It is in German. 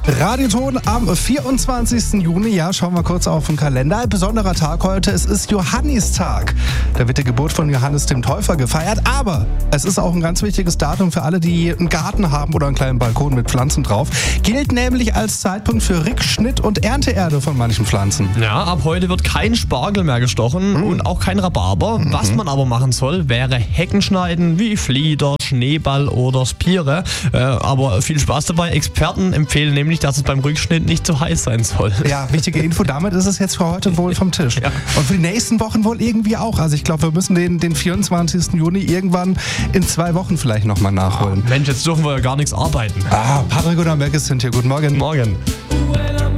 Radioton am 24. Juni. Ja, schauen wir kurz auf den Kalender. Ein besonderer Tag heute. Es ist Johannistag. Da wird die Geburt von Johannes dem Täufer gefeiert. Aber es ist auch ein ganz wichtiges Datum für alle, die einen Garten haben oder einen kleinen Balkon mit Pflanzen drauf. Gilt nämlich als Zeitpunkt für Rückschnitt und Ernteerde von manchen Pflanzen. Ja, ab heute wird kein Spargel mehr gestochen und auch kein Rhabarber. Was man aber machen soll, wäre Hecken schneiden wie Flieder, Schneeball oder Spire. Aber viel Spaß dabei. Experten empfehlen nämlich, dass es beim Rückschnitt nicht zu heiß sein soll. Ja, wichtige Info. Damit ist es jetzt für heute wohl vom Tisch. Ja. Und für die nächsten Wochen wohl irgendwie auch. Also ich glaube, wir müssen den 24. Juni irgendwann in 2 Wochen vielleicht nochmal nachholen. Mensch, jetzt dürfen wir ja gar nichts arbeiten. Patrick oder Merkes sind hier. Guten Morgen. Morgen.